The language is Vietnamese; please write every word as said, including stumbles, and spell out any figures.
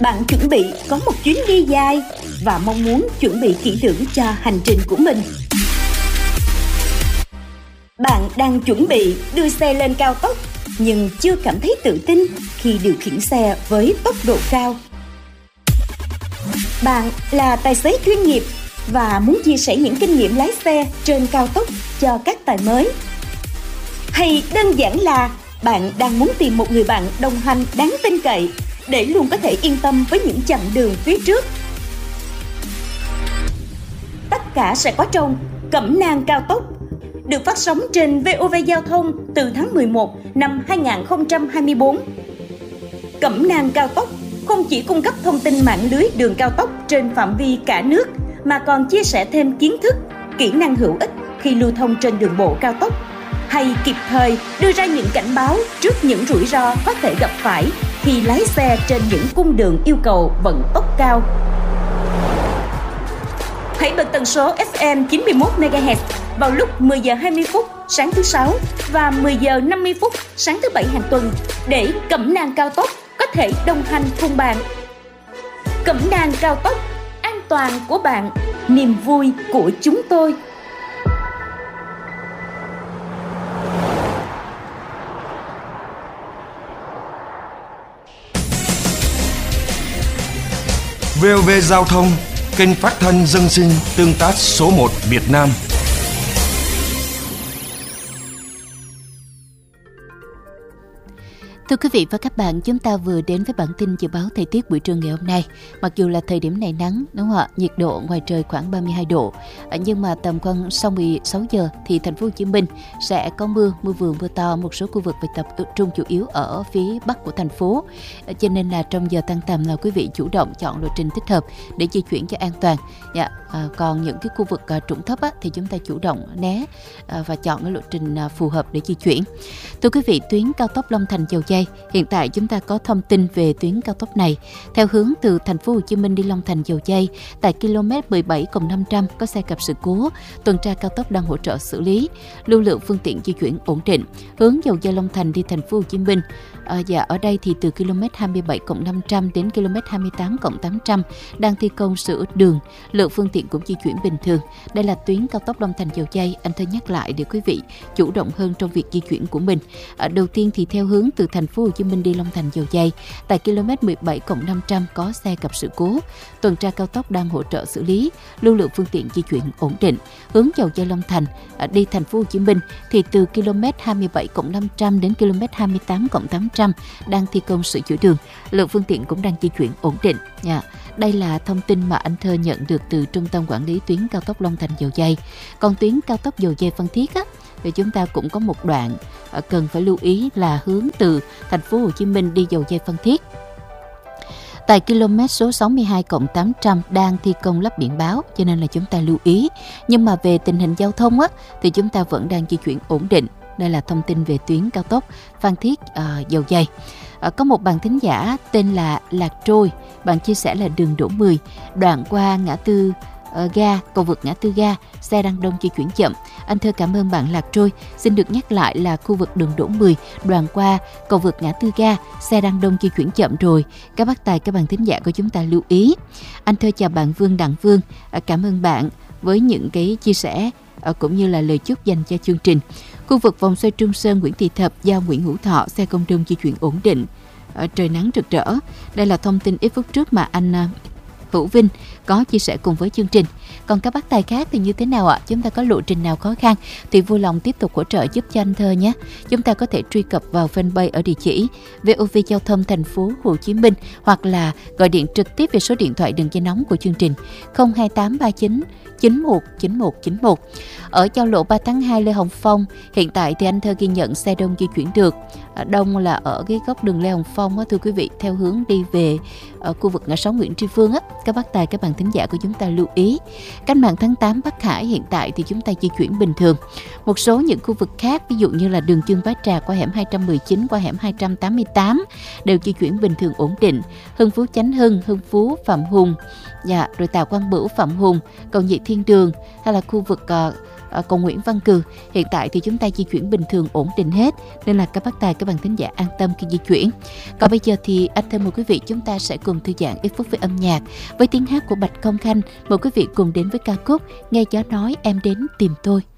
Bạn chuẩn bị có một chuyến đi dài và mong muốn chuẩn bị kỹ lưỡng cho hành trình của mình. Bạn đang chuẩn bị đưa xe lên cao tốc nhưng chưa cảm thấy tự tin khi điều khiển xe với tốc độ cao. Bạn là tài xế chuyên nghiệp và muốn chia sẻ những kinh nghiệm lái xe trên cao tốc cho các tài mới. Hay đơn giản là bạn đang muốn tìm một người bạn đồng hành đáng tin cậy để luôn có thể yên tâm với những chặng đường phía trước. Tất cả sẽ có trong Cẩm nang cao tốc, được phát sóng trên vê o vê Giao thông từ tháng mười một năm hai nghìn không trăm hai mươi tư. Cẩm nang cao tốc không chỉ cung cấp thông tin mạng lưới đường cao tốc trên phạm vi cả nước, mà còn chia sẻ thêm kiến thức, kỹ năng hữu ích khi lưu thông trên đường bộ cao tốc, hay kịp thời đưa ra những cảnh báo trước những rủi ro có thể gặp phải khi lái xe trên những cung đường yêu cầu vận tốc cao. Hãy bật tần số ép em chín mươi mốt mê ga héc vào lúc mười giờ hai mươi phút sáng thứ Sáu và mười giờ năm mươi phút sáng thứ Bảy hàng tuần để Cẩm nang cao tốc có thể đồng hành cùng bạn. Cẩm nang cao tốc, an toàn của bạn, niềm vui của chúng tôi. vê o vê Giao thông, kênh phát thanh dân sinh tương tác số một Việt Nam. Thưa quý vị và các bạn, chúng ta vừa đến với bản tin dự báo thời tiết buổi trưa ngày hôm nay. Mặc dù là thời điểm này nắng, đúng không ạ? Nhiệt độ ngoài trời khoảng ba mươi hai độ. Nhưng mà tầm khoảng sau mười sáu giờ thì thành phố Hồ Chí Minh sẽ có mưa, mưa vừa mưa to, một số khu vực phải tập trung chủ yếu ở phía bắc của thành phố. Cho nên là trong giờ tan tầm là quý vị chủ động chọn lộ trình thích hợp để di chuyển cho an toàn. Dạ. À, còn những cái khu vực à, trũng thấp á, thì chúng ta chủ động né à, và chọn cái lộ trình à, phù hợp để di chuyển. Thưa quý vị, tuyến cao tốc Long Thành Dầu Giây, hiện tại chúng ta có thông tin về tuyến cao tốc này. Theo hướng từ thành phố Hồ Chí Minh đi Long Thành Dầu Giây, tại km mười bảy cộng năm trăm có xe gặp sự cố, tuần tra cao tốc đang hỗ trợ xử lý, lưu lượng phương tiện di chuyển ổn định. Hướng Dầu Giây Long Thành đi thành phố Hồ Chí Minh, à, dạ ở đây thì từ km hai mươi bảy cộng năm trăm đến km hai mươi tám cộng tám trăm đang thi công sửa đường, lượng phương tiện cũng di chuyển bình thường. Đây là tuyến cao tốc Long Thành Dầu Giây. Anh thơ nhắc lại để quý vị chủ động hơn trong việc di chuyển của mình. À, đầu tiên thì theo hướng từ thành phố Hồ Chí Minh đi Long Thành Dầu Giây, tại km mười bảy cộng năm trăm có xe gặp sự cố, tuần tra cao tốc đang hỗ trợ xử lý, lưu lượng phương tiện di chuyển ổn định. Hướng Dầu Giây Long Thành à, đi thành phố Hồ Chí Minh thì từ km hai mươi bảy cộng năm trăm đến km hai mươi tám cộng tám trăm đang thi công sửa chữa đường, lượng phương tiện cũng đang di chuyển ổn định. Yeah. Đây là thông tin mà anh thơ nhận được từ Trung tâm Quản lý tuyến cao tốc Long Thành Dầu Giây. Còn tuyến cao tốc Dầu Giây Phan Thiết á, thì chúng ta cũng có một đoạn cần phải lưu ý là hướng từ thành phố Hồ Chí Minh đi Dầu Giây Phan Thiết. Tại km số sáu mươi hai cộng tám trăm đang thi công lắp biển báo, cho nên là chúng ta lưu ý. Nhưng mà về tình hình giao thông á, thì chúng ta vẫn đang di chuyển ổn định. Đây là thông tin về tuyến cao tốc Phan Thiết uh, Dầu Giây. Uh, có một bạn thính giả tên là Lạc Trôi, bạn chia sẻ là đường Đỗ mười, đoạn qua ngã tư uh, ga, cầu vượt ngã tư ga, xe đang đông di chuyển chậm. Anh thơ cảm ơn bạn Lạc Trôi. Xin được nhắc lại là khu vực đường Đỗ mười, đoạn qua cầu vượt ngã tư ga, xe đang đông di chuyển chậm rồi. Các bác tài, các bạn thính giả của chúng ta lưu ý. Anh thơ chào bạn Vương Đặng Vương, uh, cảm ơn bạn với những cái chia sẻ uh, cũng như là lời chúc dành cho chương trình. Khu vực vòng xoay Trung Sơn, Nguyễn Thị Thập, giao Nguyễn Hữu Thọ, xe công đông di chuyển ổn định, ở trời nắng rực rỡ. Đây là thông tin ít phút trước mà anh Hữu Vinh có chia sẻ cùng với chương trình. Còn các bác tài khác thì như thế nào ạ? Chúng ta có lộ trình nào khó khăn thì vui lòng tiếp tục hỗ trợ giúp cho anh thơ nhé. Chúng ta có thể truy cập vào fanpage ở địa chỉ vê o vê Giao thông thành phố Hồ Chí Minh, hoặc là gọi điện trực tiếp về số điện thoại đường dây nóng của chương trình không hai tám ba chín chín một chín một chín một. Ở giao lộ ba tháng hai Lê Hồng Phong, hiện tại thì anh thơ ghi nhận xe đông di chuyển được. Đông là ở cái góc đường Lê Hồng Phong á, thưa quý vị, theo hướng đi về ở khu vực ngã sáu Nguyễn Tri Phương á. Các bác tài, các bạn thính giả của chúng ta lưu ý. Cách mạng tháng tám Bắc Hải, hiện tại thì chúng ta di chuyển bình thường. Một số những khu vực khác, ví dụ như là đường Chương Bá Trà qua hẻm hai trăm mười chín, qua hẻm hai trăm tám mươi tám đều di chuyển bình thường ổn định. Hưng Phú Chánh Hưng, Hưng Phú Phạm Hùng, dạ, rồi Tào Quang Bửu Phạm Hùng, cầu Nhị Thiên Đường, hay là khu vực uh, À, còn Nguyễn Văn Cừ, hiện tại thì chúng ta di chuyển bình thường ổn định hết, nên là các bác tài, các bạn thính giả an tâm khi di chuyển. Còn bây giờ thì anh thân mời quý vị chúng ta sẽ cùng thư giãn ít phút với âm nhạc với tiếng hát của Bạch Công Khanh. Mời quý vị cùng đến với ca khúc Nghe Gió Nói Em Đến Tìm Tôi.